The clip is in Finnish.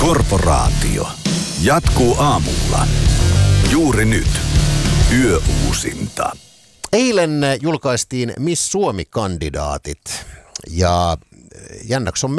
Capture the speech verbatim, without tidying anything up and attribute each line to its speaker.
Speaker 1: Korporaatio jatkuu aamulla. Juuri nyt. Yöuusinta.
Speaker 2: Eilen julkaistiin Miss Suomi-kandidaatit ja jännäksi on